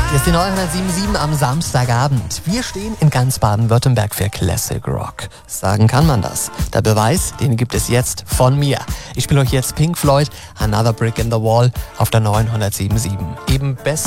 Hier ist die neue 107.7 am Samstagabend. Wir stehen in ganz Baden-Württemberg für Classic Rock. Sagen kann man das. Der Beweis, den gibt es jetzt von mir. Ich spiele euch jetzt Pink Floyd, Another Brick in the Wall auf der neuen 107.7. Eben besser.